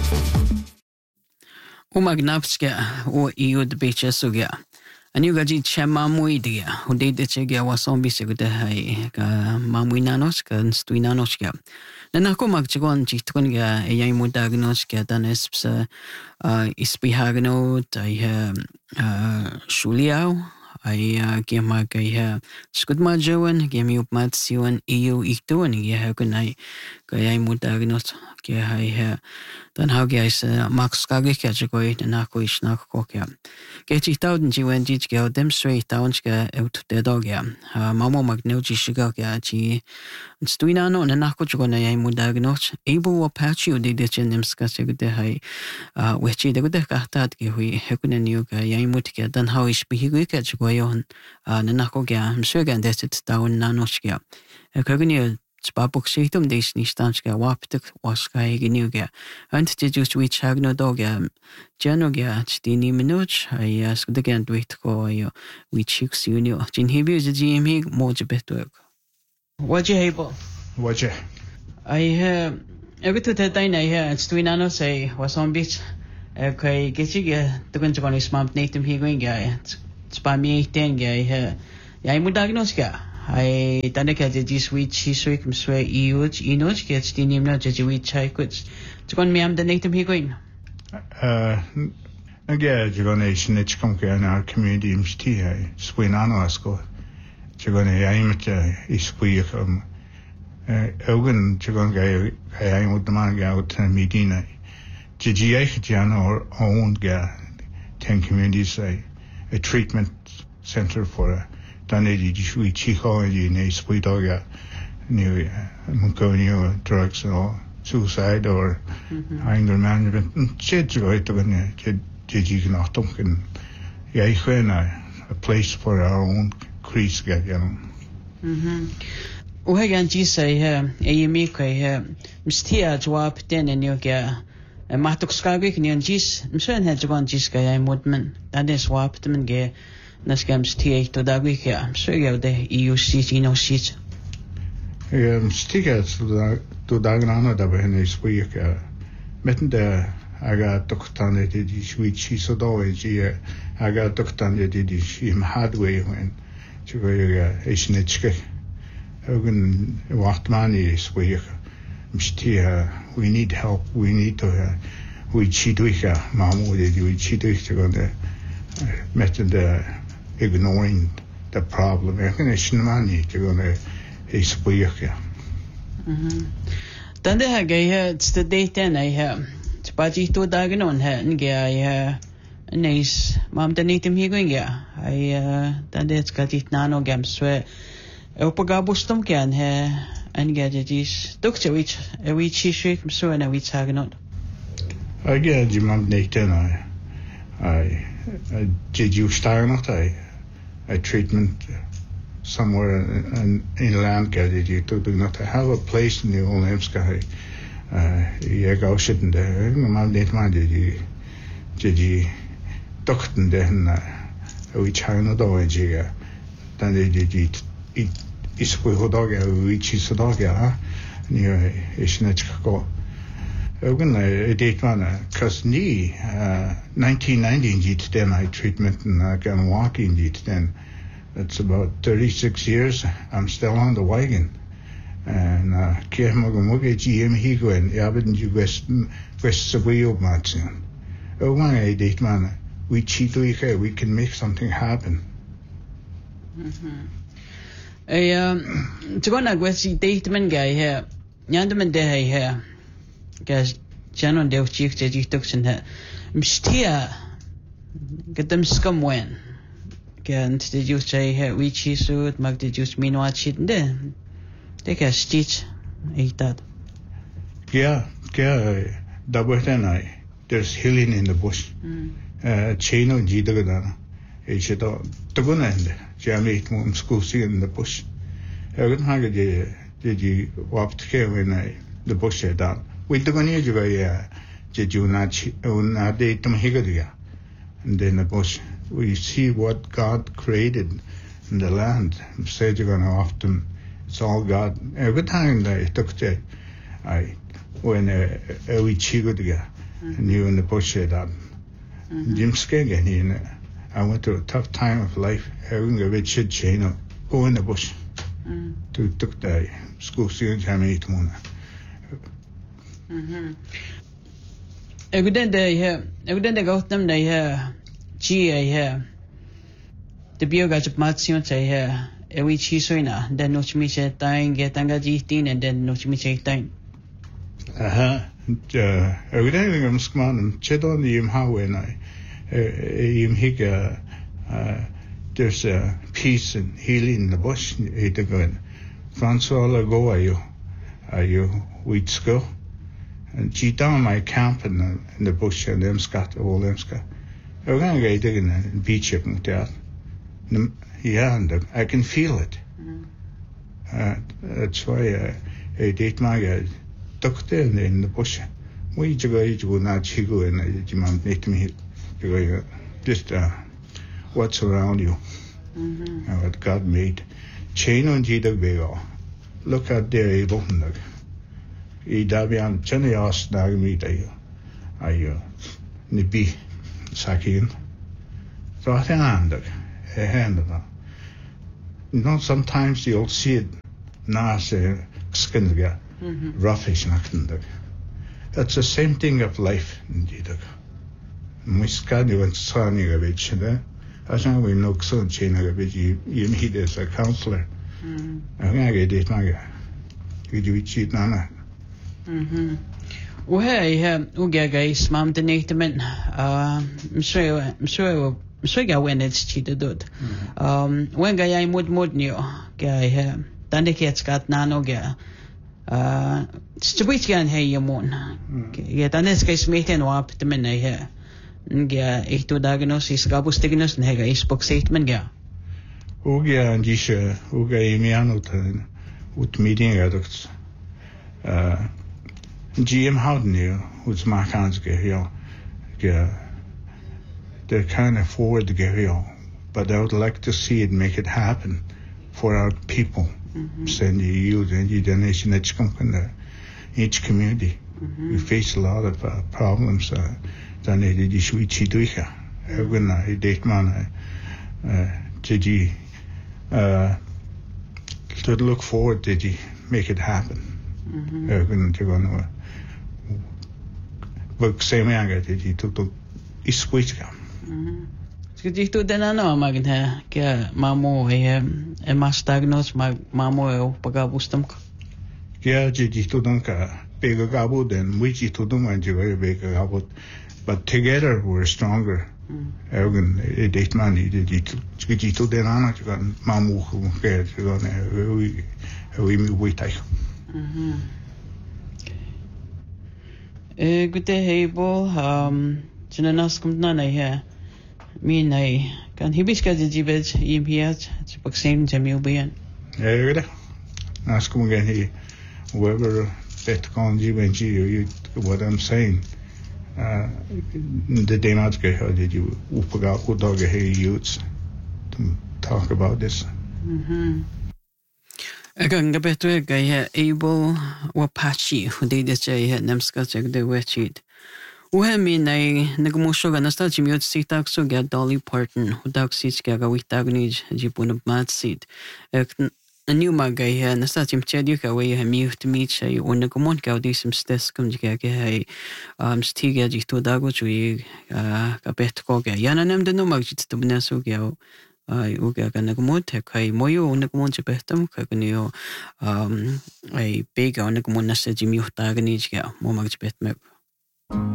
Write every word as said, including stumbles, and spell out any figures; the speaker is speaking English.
Umagnavska o iud bechesuga. Aniuga ji chama muidia. Udede chegia wasombi segude hai ka mamuinanos ka stuinanoska. Nanako magchagon chitkonga eyai mudagnoska danes ispihagno tai shuliao. Ai gema kaya skudma jawan gemi upmat siwan iu iktuan ya kunai kaya mudagnos kaya hai dan hau kaya is max kage kaya jagoi na ko is na ko kaya kaya chitauden jiwan jij kaya demonstrate taun kaya out de dog ya mamo magno ji shiga kaya ji stuina no na ko jagona ya mudagnos able apache de de chenim ska segde hai wechi de gode kahtat ki hui hekuna niu kaya ya mut kaya dan hau is bihigu kaya jagoyon na na ko kaya msuga desit taun nanos kaya kagni Spabuk situm des nistanska waptuk waska geniuga. And just which hagno doga janoga stini minuch I ask the gan wait ko yo which six unio. Jin hebu the G M H moja betwork. What you able? What you? I have every two time I hear it's twin anno say was on beach. Okay, get you get the gun on his mom native he going guy. Spam me ten guy here. Ya mudagnoska. Ai tanda ka je sweet chiswe kum swe iuch inuch ke stinim na je wit chai kuch tukon miam the native he going uh again jigonation it come in our community msti hai swin anasko jigone aimt ispuy um ogun jigon ga ai mud man ga ut medina jiji ai jano or own ga ten communities say a treatment center for a dan die die chico die ne spoidoga new munkonio drugs or suicide or anger management shit right to ne did you not talking yeah a place for our own crease get you know mhm o hagan ji say he e mi ko he mstia jwap den en yo ga matok skagik ni jis msen he jwan jis ga ai modman dan is wap dem ge nas gams tie to dagwi ja so ja de eu sit ino sit ehm sticker to dagnana da ben is wie ja mitten der aga doktane die die switch so da je aga doktane die die im hardware when to ja is net ske ogen wacht man is wie mstia we need help we need to we chi duicha mamu die we chi duicha gonde mitten der ignoring the problem. I think it's money to go to explain. Mhm. Dan det här grejen det deten I har. Spaji to dagen on här en grej nice mam den inte mig going ja. I dan det ska dit nano gams så på gabustum kan här en grej det is doktor which which is så en which har not. I get you mam neten I I did you start not I a treatment somewhere in, in land did you to do not have a place in the old Hemska uh yeah go shouldn't there man did man did you did you dokten den we china do you then they did it is for hodaga which is hodaga ha ni is net go ogen a date man cuz ni nineteen ninety did then I treatment and can walking did then it's about thirty-six years I'm still on the wagon and uh kemagomoge G M he going yabin you west west subway matching oh one a date man we cheat we we can make something happen mhm eh um to go na gwesi date man guy here nyandman de here gas janon de chief de diktuksen he mstia gedem skamwen kan de ju say he we chi suit mag de just min wat shit de de ka stitch eitat yeah yeah da boten I there's healing in the bush uh chino jidagana e cheto togunende jamit mum skusi in the bush egun hage de de wapt ke when I the bush down with the money you yeah did you not una de tum higadia and then the bush we see what God created in the land said you're going to often it's all God every time they took the I when uh we chigodia and you in the bush at that. Jim Skegan, he I went through a tough time of life. Having a bit shit chain up, go in the bush to took the school students having eight months. Eguden de here, Eguden de got them they here, G A here. The biogas of Matsion say here, a wee chisona, then no chimiche time, get angajin, and then no chimiche time. Uh-huh. Uh, Eguden I'm scamming, Chedon the Im Howe and I, Im Higa, there's a peace and healing in the bush, eight again. Francois go are you, are you wheat school? And she down my camp in the, in the bush and them scat, all them scat. I'm going to get digging and beach up and that. Yeah, and I can feel it. Mm. Uh, that's why uh, I date my uh, doctor in the bush. We just go to not chigo and I mom make me just uh, what's around you mm-hmm. and what God made. Chain on Jida Bego. Look at their able. I dabian chene as dag mi tayo ayo ni bi sakin so I think and a hand you know sometimes you'll see it na se skin ga roughish nakten that's the same thing of life indeed muska ni wan sani ga bit ne asan we no so chena ga bit you you need as a counselor mhm I get it ma ga you do it na Mhm. Well, yeah, uga guys, mom the natamen. Uh, I'm sure, I'm sure, I'm sure I when it's cheated dud. Um, when guy I mood mood new guy ha. Dan de kids got nano ga. Uh, stupid gan hey you moon. Yeah, dan is guys meeting wap the men I ha. Nga ich to diagnosis gabus diagnosis and hega is book statement ga. Uga and disha uga imiano tan ut meeting adults. Uh. G M Howden here, who's my kinds of here, they're kind of forward to get here, but I would like to see it make it happen for our people. Mm-hmm. Send you youth and you donation each company, each community. Mm-hmm. We face a lot of uh, problems. Uh, that needed to switch to here. When I date man, to uh, to look forward to make it happen. Mm-hmm. to go no work same anga did to to is which come mhm skiti to dena no magna ke mamo he e mas diagnose mag mamo e pagabustam ka ke ji to don ka pega gabu den which to don man ji very big gabu but together we're stronger Ergen e date man di di skiti to dena na ka mamo ke go ne we we mi we tai mhm Eh, good day, Hable. Um, Jananas komt na na here. Me na kan hibiska de jibet im hiat. It's book same Jamil Bian. Yeah, good. Ask him again. He, whoever bet con jibet you, what I'm saying. Uh, the day not get how did you upaga udoga hey youths to talk about this. Mhm. Again, better guy able or patchy who did the jay had them scotch the wet sheet. Who had me nay Nagamusho and a start mute seat so get Dolly Parton, who dog seats gaga with dagnage, jipun of mad seat. A new magay here and a start him cheduka away a mute to meet shay when the common gaudi some stescum jagay um stiga to dago to a bet coga. Yanam the no magit to Benesso gal. Ay uga ka nagmod kay moyo nagmod sa behtam kay kaniyo um ay pega nagmod na sa jimi utagani jiga mo magbet meg